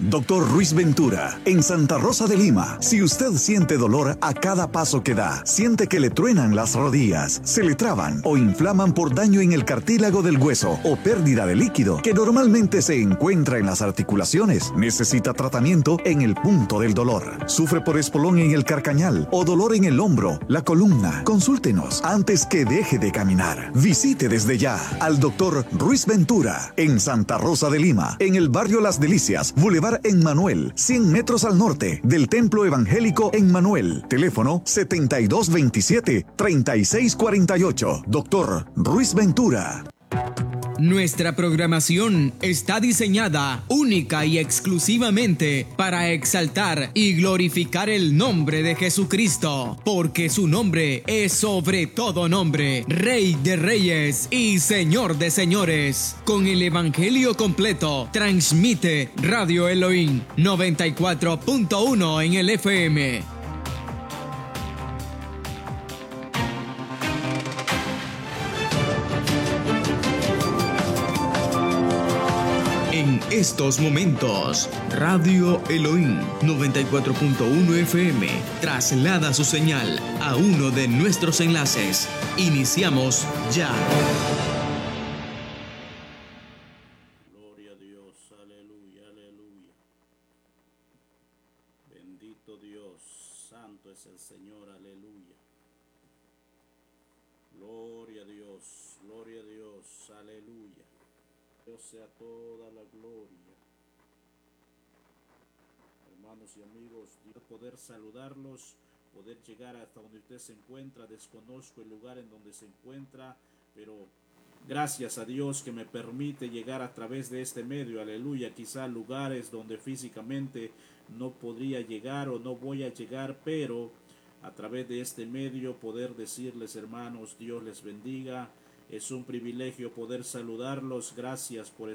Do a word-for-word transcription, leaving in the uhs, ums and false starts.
Doctor Ruiz Ventura, en Santa Rosa de Lima. Si usted siente dolor a cada paso que da, siente que le truenan las rodillas, se le traban o inflaman por daño en el cartílago del hueso o pérdida de líquido que normalmente se encuentra en las articulaciones, necesita tratamiento en el punto del dolor. Sufre por espolón en el carcañal o dolor en el hombro, la columna. Consúltenos antes que deje de caminar. Visite desde ya al Doctor Ruiz Ventura en Santa Rosa de Lima, en el barrio Las Delicias, Boulevard en Manuel, cien metros al norte del Templo Evangélico en Manuel. Teléfono setenta y dos veintisiete, treinta y seis cuarenta y ocho. Doctor Ruiz Ventura. Nuestra programación está diseñada única y exclusivamente para exaltar y glorificar el nombre de Jesucristo, porque su nombre es sobre todo nombre, Rey de Reyes y Señor de Señores. Con el Evangelio completo, transmite Radio Elohim noventa y cuatro punto uno en el F M. En estos momentos, Radio Elohim noventa y cuatro punto uno F M traslada su señal a uno de nuestros enlaces. Iniciamos ya. Gloria a Dios, aleluya, aleluya. Bendito Dios, santo es el Señor, aleluya. Gloria a Dios, gloria a Dios, aleluya. Dios sea toda la gloria. Hermanos y amigos, Dios poder saludarlos, poder llegar hasta donde usted se encuentra. Desconozco el lugar en donde se encuentra, pero gracias a Dios que me permite llegar a través de este medio, aleluya. Quizá lugares donde físicamente no podría llegar o no voy a llegar, pero a través de este medio poder decirles, hermanos, Dios les bendiga. Es un privilegio poder saludarlos. Gracias por